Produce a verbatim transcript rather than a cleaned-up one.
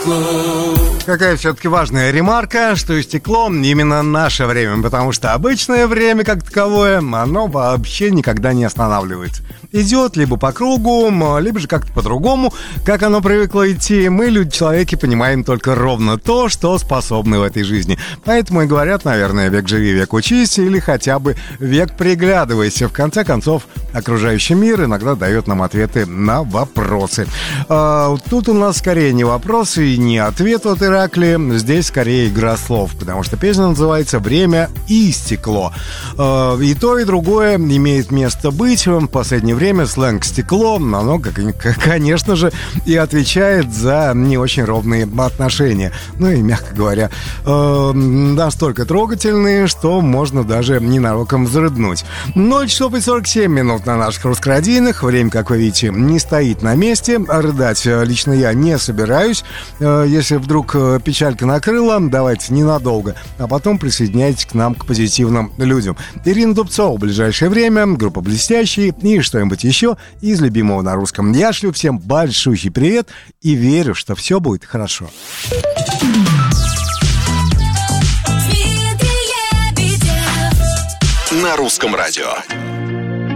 Какая все-таки важная ремарка, что стекло именно наше время, потому что обычное время, как таковое, оно вообще никогда не останавливается. Идет либо по кругу, либо же как-то по-другому, как оно привыкло идти. Мы, люди-человеки, понимаем только ровно то, что способны в этой жизни. Поэтому и говорят, наверное, век живи, век учись, или хотя бы век приглядывайся. В конце концов, окружающий мир иногда дает нам ответы на вопросы. А, тут у нас скорее не вопросы и не ответ от Иракли, здесь скорее игра слов, потому что песня называется «Время и стекло». А, и то, и другое имеет место быть. В последнее время сленг «стекло», оно, конечно же, и отвечает за не очень ровные отношения. Ну и, мягко говоря, э, настолько трогательные, что можно даже ненароком взрыднуть. ноль часов и сорок семь минут на наших русскородийных. Время, как вы видите, не стоит на месте. Рыдать лично я не собираюсь. Э, если вдруг печалька накрыла, давайте ненадолго, а потом присоединяйтесь к нам, к позитивным людям. Ирина Дубцова в ближайшее время, группа «Блестящие» и что-нибудь еще из любимого на русском. Я шлю всем большущий привет и верю, что все будет хорошо. На русском радио.